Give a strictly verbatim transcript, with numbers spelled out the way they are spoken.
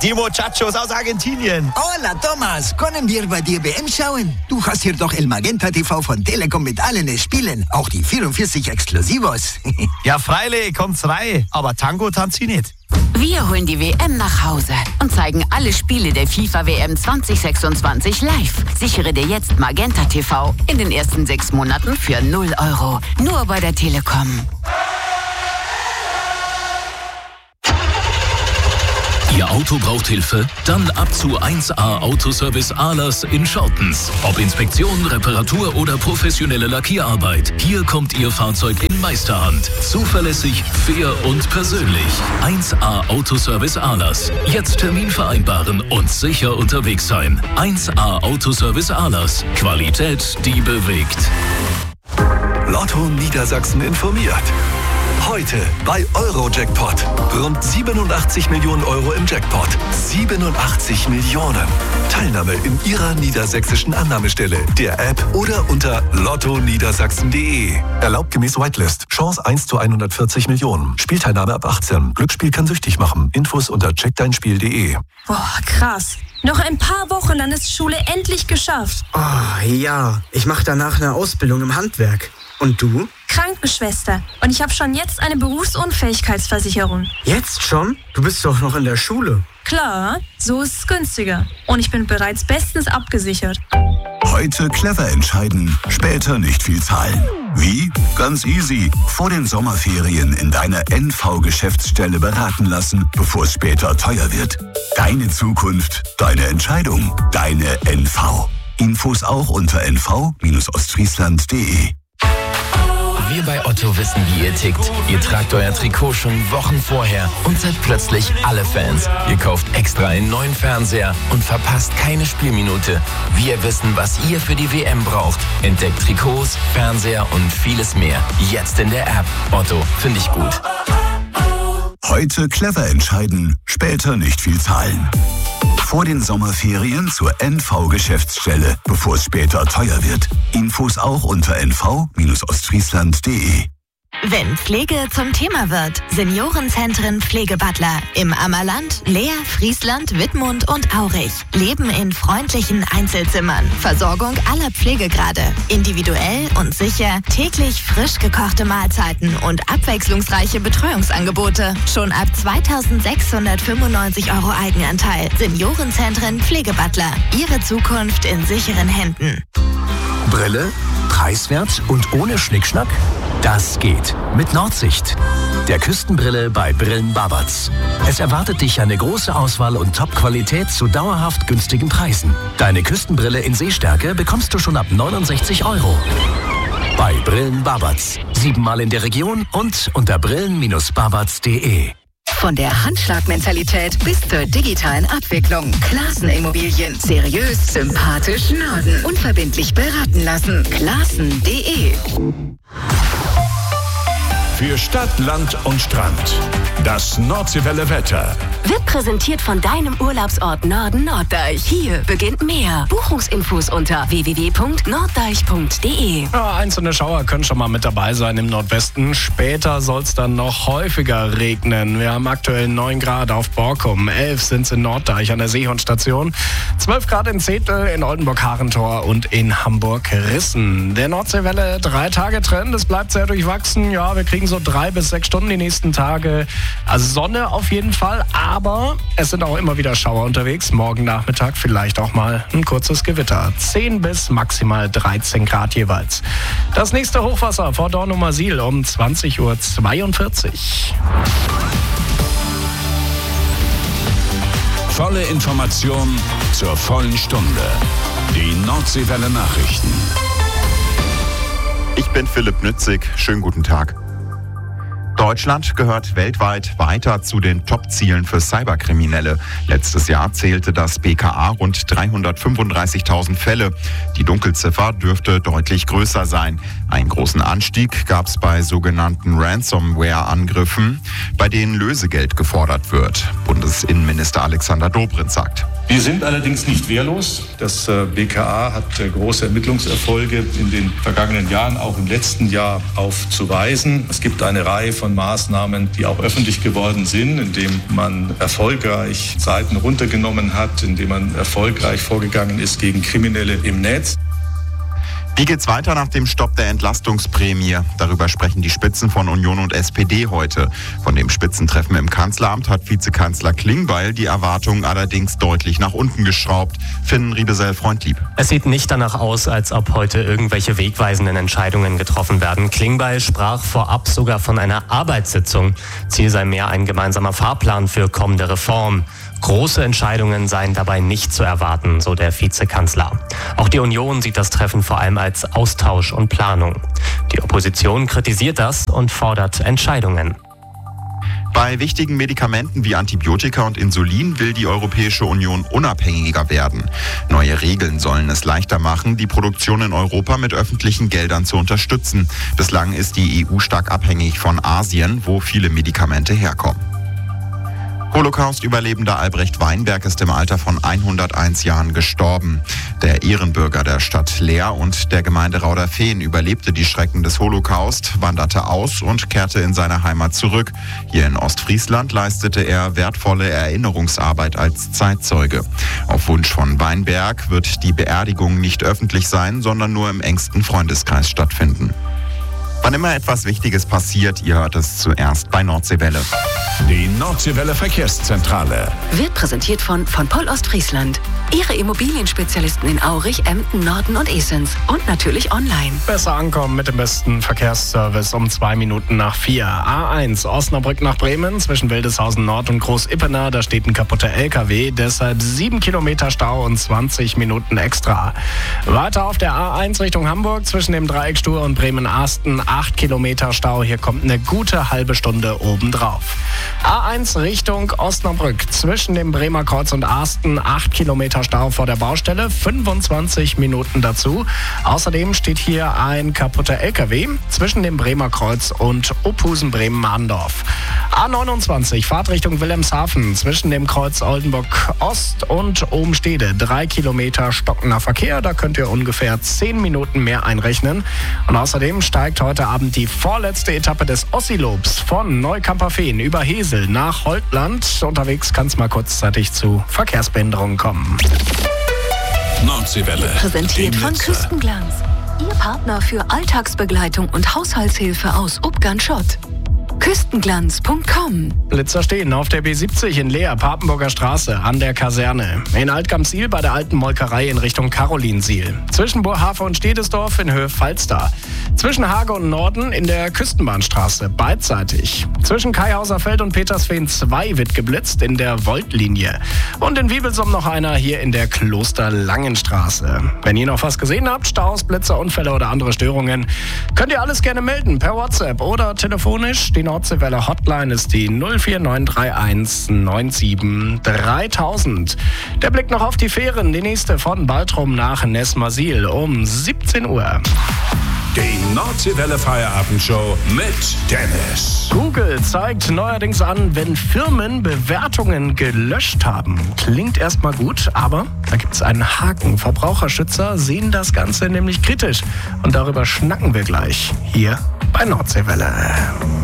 Die Muchachos aus Argentinien. Hola, Thomas. Können wir bei dir W M schauen? Du hast hier doch El Magenta T V von Telekom mit allen Spielen. Auch die vierundvierzig Exklusivos. Ja, freilich, kommt's rein. Aber Tango tanzt sie nicht. Wir holen die W M nach Hause und zeigen alle Spiele der FIFA W M zwanzig sechsundzwanzig live. Sichere dir jetzt Magenta T V in den ersten sechs Monaten für null Euro. Nur bei der Telekom. Ihr Auto braucht Hilfe? Dann ab zu eins A Autoservice Ahlers in Schortens. Ob Inspektion, Reparatur oder professionelle Lackierarbeit. Hier kommt Ihr Fahrzeug in Meisterhand. Zuverlässig, fair und persönlich. eins A Autoservice Ahlers. Jetzt Termin vereinbaren und sicher unterwegs sein. eins A Autoservice Ahlers. Qualität, die bewegt. Lotto Niedersachsen informiert. Heute bei Eurojackpot. Rund siebenundachtzig Millionen Euro im Jackpot. siebenundachtzig Millionen. Teilnahme in Ihrer niedersächsischen Annahmestelle, der App oder unter lotto niedersachsen punkt de. Erlaubt gemäß Whitelist. Chance eins zu hundertvierzig Millionen. Spielteilnahme ab achtzehn. Glücksspiel kann süchtig machen. Infos unter check dein spiel punkt de. Boah, krass. Noch ein paar Wochen, dann ist Schule endlich geschafft. Oh, ja. Ich mache danach eine Ausbildung im Handwerk. Und du? Krankenschwester. Und ich habe schon jetzt eine Berufsunfähigkeitsversicherung. Jetzt schon? Du bist doch noch in der Schule. Klar, so ist es günstiger. Und ich bin bereits bestens abgesichert. Heute clever entscheiden, später nicht viel zahlen. Wie? Ganz easy. Vor den Sommerferien in deiner N V-Geschäftsstelle beraten lassen, bevor es später teuer wird. Deine Zukunft, deine Entscheidung, deine N V. Infos auch unter n v Bindestrich ostfriesland punkt de. Wir bei Otto wissen, wie ihr tickt. Ihr tragt euer Trikot schon Wochen vorher und seid plötzlich alle Fans. Ihr kauft extra einen neuen Fernseher und verpasst keine Spielminute. Wir wissen, was ihr für die W M braucht. Entdeckt Trikots, Fernseher und vieles mehr. Jetzt in der App. Otto, finde ich gut. Heute clever entscheiden, später nicht viel zahlen. Vor den Sommerferien zur N V-Geschäftsstelle, bevor es später teuer wird. Infos auch unter n v Bindestrich ostfriesland punkt de. Wenn Pflege zum Thema wird, Seniorenzentren Pflegebutler im Ammerland, Leer, Friesland, Wittmund und Aurich. Leben in freundlichen Einzelzimmern. Versorgung aller Pflegegrade. Individuell und sicher. Täglich frisch gekochte Mahlzeiten und abwechslungsreiche Betreuungsangebote. Schon ab zweitausendsechshundertfünfundneunzig Euro Eigenanteil. Seniorenzentren Pflegebutler. Ihre Zukunft in sicheren Händen. Brille, preiswert und ohne Schnickschnack? Das geht mit Nordsicht. Der Küstenbrille bei Brillen Babatz. Es erwartet dich eine große Auswahl und Top-Qualität zu dauerhaft günstigen Preisen. Deine Küstenbrille in Sehstärke bekommst du schon ab neunundsechzig Euro. Bei Brillen Babatz. Siebenmal in der Region und unter brillen Bindestrich babatz punkt de. Von der Handschlagmentalität bis zur digitalen Abwicklung. Klassen Immobilien. Seriös, sympathisch, Norden. Unverbindlich beraten lassen. Klassen punkt de. Für Stadt, Land und Strand. Das Nordseewelle Wetter. Wird präsentiert von deinem Urlaubsort Norden Norddeich. Hier beginnt mehr. Buchungsinfos unter w w w punkt norddeich punkt de. Ja, einzelne Schauer können schon mal mit dabei sein im Nordwesten. Später soll es dann noch häufiger regnen. Wir haben aktuell neun Grad auf Borkum. elf sind es in Norddeich an der Seehundstation. zwölf Grad in Zetel, in Oldenburg-Harentor und in Hamburg-Rissen. Der Nordseewelle drei Tage Trend. Es bleibt sehr durchwachsen. Ja, wir kriegen so drei bis sechs Stunden die nächsten Tage. Also Sonne auf jeden Fall, aber es sind auch immer wieder Schauer unterwegs. Morgen Nachmittag vielleicht auch mal ein kurzes Gewitter. zehn bis maximal dreizehn Grad jeweils. Das nächste Hochwasser vor Dornumersiel um zwanzig Uhr zweiundvierzig. Volle Information zur vollen Stunde. Die Nordseewelle Nachrichten. Ich bin Philipp Nützig. Schönen guten Tag. Deutschland gehört weltweit weiter zu den Top-Zielen für Cyberkriminelle. Letztes Jahr zählte das B K A rund dreihundertfünfunddreißigtausend Fälle. Die Dunkelziffer dürfte deutlich größer sein. Einen großen Anstieg gab es bei sogenannten Ransomware-Angriffen, bei denen Lösegeld gefordert wird. Bundesinnenminister Alexander Dobrindt sagt. Wir sind allerdings nicht wehrlos. Das B K A hat große Ermittlungserfolge in den vergangenen Jahren, auch im letzten Jahr aufzuweisen. Es gibt eine Reihe von Maßnahmen, die auch öffentlich geworden sind, indem man erfolgreich Seiten runtergenommen hat, indem man erfolgreich vorgegangen ist gegen Kriminelle im Netz. Wie geht's weiter nach dem Stopp der Entlastungsprämie? Darüber sprechen die Spitzen von Union und S P D heute. Von dem Spitzentreffen im Kanzleramt hat Vizekanzler Klingbeil die Erwartungen allerdings deutlich nach unten geschraubt. Finn Riebesell-Freundlieb. Es sieht nicht danach aus, als ob heute irgendwelche wegweisenden Entscheidungen getroffen werden. Klingbeil sprach vorab sogar von einer Arbeitssitzung. Ziel sei mehr ein gemeinsamer Fahrplan für kommende Reformen. Große Entscheidungen seien dabei nicht zu erwarten, so der Vizekanzler. Auch die Union sieht das Treffen vor allem als Austausch und Planung. Die Opposition kritisiert das und fordert Entscheidungen. Bei wichtigen Medikamenten wie Antibiotika und Insulin will die Europäische Union unabhängiger werden. Neue Regeln sollen es leichter machen, die Produktion in Europa mit öffentlichen Geldern zu unterstützen. Bislang ist die E U stark abhängig von Asien, wo viele Medikamente herkommen. Holocaust-Überlebender Albrecht Weinberg ist im Alter von hunderteins Jahren gestorben. Der Ehrenbürger der Stadt Leer und der Gemeinde Rauderfehn überlebte die Schrecken des Holocaust, wanderte aus und kehrte in seine Heimat zurück. Hier in Ostfriesland leistete er wertvolle Erinnerungsarbeit als Zeitzeuge. Auf Wunsch von Weinberg wird die Beerdigung nicht öffentlich sein, sondern nur im engsten Freundeskreis stattfinden. Wann immer etwas Wichtiges passiert, ihr hört es zuerst bei Nordseewelle. Die Nordseewelle Verkehrszentrale wird präsentiert von von Pol Ostfriesland. Ihre Immobilienspezialisten in Aurich, Emden, Norden und Esens. Und natürlich online. Besser ankommen mit dem besten Verkehrsservice um zwei Minuten nach vier. A eins Osnabrück nach Bremen zwischen Wildeshausen Nord und Groß-Ippener. Da steht ein kaputter L K W. Deshalb sieben Kilometer Stau und zwanzig Minuten extra. Weiter auf der A eins Richtung Hamburg zwischen dem Dreieck Stur und Bremen-Asten. acht Kilometer Stau. Hier kommt eine gute halbe Stunde obendrauf. A eins Richtung Osnabrück zwischen dem Bremer Kreuz und Asten. acht Kilometer Stau vor der Baustelle. fünfundzwanzig Minuten dazu. Außerdem steht hier ein kaputter L K W zwischen dem Bremer Kreuz und Opusen-Bremen-Mahndorf. A neunundzwanzig Fahrtrichtung Wilhelmshaven zwischen dem Kreuz Oldenburg Ost und Obenstede. drei Kilometer stockender Verkehr. Da könnt ihr ungefähr zehn Minuten mehr einrechnen. Und außerdem steigt heute Abend die vorletzte Etappe des Ossilobs von Neukamperfehn über Hesel nach Holtland. Unterwegs kann es mal kurzzeitig zu Verkehrsbehinderungen kommen. Nordseewelle. Präsentiert von Küstenglanz. Ihr Partner für Alltagsbegleitung und Haushaltshilfe aus Ubgern-Schott. Küstenglanz Punkt com. Blitzer stehen auf der B siebzig in Leer, Papenburger Straße, an der Kaserne. In Altgamsiel bei der alten Molkerei in Richtung Karolinsiel. Zwischen Burhafe und Stedesdorf in Höhe Falster. Zwischen Hage und Norden in der Küstenbahnstraße, beidseitig. Zwischen Kaihauserfeld und Petersfehn zwei wird geblitzt in der Voltlinie. Und in Wiebelsum noch einer hier in der Klosterlangenstraße. Wenn ihr noch was gesehen habt, Staus, Blitzer, Unfälle oder andere Störungen, könnt ihr alles gerne melden per WhatsApp oder telefonisch. Die Nordseewelle Hotline ist die null vier neun drei eins neun sieben dreitausend. Der Blick noch auf die Fähren, die nächste von Baltrum nach Nesmasil um siebzehn Uhr. Die Nordseewelle Feierabendshow mit Dennis. Google zeigt neuerdings an, wenn Firmen Bewertungen gelöscht haben. Klingt erstmal gut, aber da gibt es einen Haken. Verbraucherschützer sehen das Ganze nämlich kritisch. Und darüber schnacken wir gleich hier bei Nordseewelle.